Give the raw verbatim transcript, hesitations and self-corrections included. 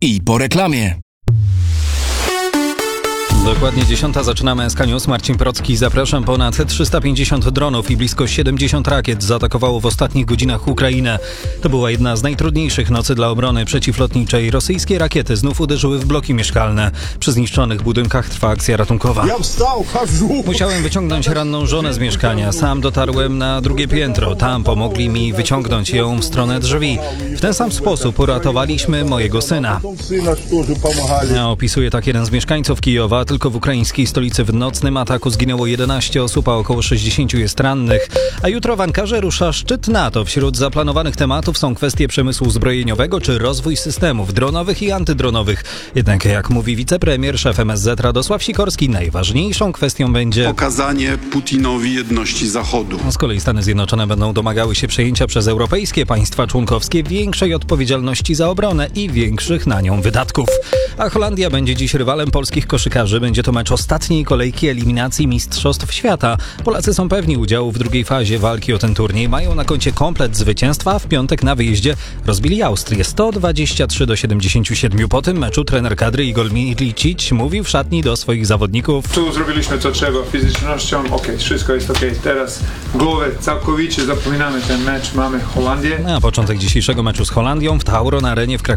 I po reklamie. Dokładnie dziesiąta, zaczynamy S K News. Marcin Procki, zapraszam. Ponad trzysta pięćdziesiąt dronów i blisko siedemdziesiąt rakiet zaatakowało w ostatnich godzinach Ukrainę. To była jedna z najtrudniejszych nocy dla obrony przeciwlotniczej. Rosyjskie rakiety znów uderzyły w bloki mieszkalne. Przy zniszczonych budynkach trwa akcja ratunkowa. Ja wstał, chawżu. Musiałem wyciągnąć ranną żonę z mieszkania. Sam dotarłem na drugie piętro. Tam pomogli mi wyciągnąć ją w stronę drzwi. W ten sam sposób uratowaliśmy mojego syna. Opisuje tak jeden z mieszkańców Kijowa. Tylko w ukraińskiej stolicy w nocnym ataku zginęło jedenaście osób, a około sześćdziesiąt jest rannych. A jutro w Ankarze rusza szczyt NATO. Wśród zaplanowanych tematów są kwestie przemysłu zbrojeniowego czy rozwój systemów dronowych i antydronowych. Jednak jak mówi wicepremier, szef M S Z Radosław Sikorski, najważniejszą kwestią będzie pokazanie Putinowi jedności Zachodu. Z kolei Stany Zjednoczone będą domagały się przejęcia przez europejskie państwa członkowskie większej odpowiedzialności za obronę i większych na nią wydatków. A Holandia będzie dziś rywalem polskich koszykarzy. Będzie to mecz ostatniej kolejki eliminacji Mistrzostw Świata. Polacy są pewni udziału w drugiej fazie walki o ten turniej. Mają na koncie komplet zwycięstwa, a w piątek na wyjeździe rozbili Austrię sto dwadzieścia trzy do siedemdziesięciu siedmiu. Po tym meczu trener kadry Igor Milicic mówił w szatni do swoich zawodników: Tu zrobiliśmy co trzeba fizycznością, okej, okay, wszystko jest okej. Okay. Teraz głowę całkowicie zapominamy ten mecz, mamy Holandię. Na początek dzisiejszego meczu z Holandią w Tauron Arenie w Krakowie